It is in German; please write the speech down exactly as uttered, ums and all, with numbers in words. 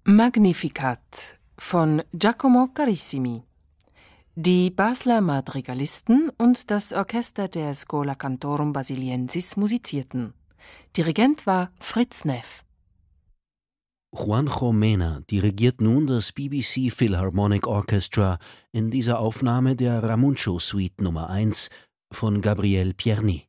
Magnificat von Giacomo Carissimi. Die Basler Madrigalisten und das Orchester der Schola Cantorum Basiliensis musizierten. Dirigent war Fritz Neff. Juanjo Mena dirigiert nun das B B C Philharmonic Orchestra in dieser Aufnahme der Ramuncio Suite Nummer eins von Gabriel Pierny.